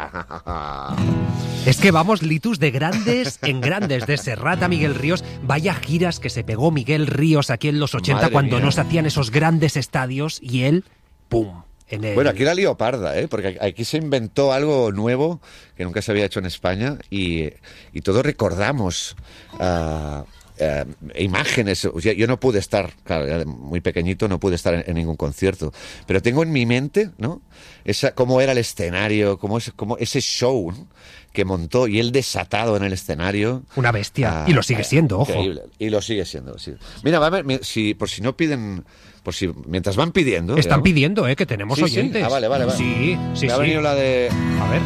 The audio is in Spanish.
Es que vamos, Litus, de grandes en grandes, de Serrat a Miguel Ríos. Vaya giras que se pegó Miguel Ríos aquí en los 80 Madre cuando mía. no se hacían esos grandes estadios y él, ¡pum! Bueno, aquí la lió parda, porque aquí se inventó algo nuevo que nunca se había hecho en España y todos recordamos imágenes. O sea, yo no pude estar, claro, era muy pequeñito, no pude estar en ningún concierto, pero tengo en mi mente, ¿no? Cómo era el escenario, cómo ese show, ¿no?, que montó y él desatado en el escenario. Una bestia. Y lo sigue siendo, ojo. Increíble. Y lo sigue siendo, sí. Mira, va a ver, por si no piden... mientras van pidiendo... Están digamos. pidiendo, que tenemos Sí, oyentes. sí. Vale. Sí. Me ha venido la de... A ver.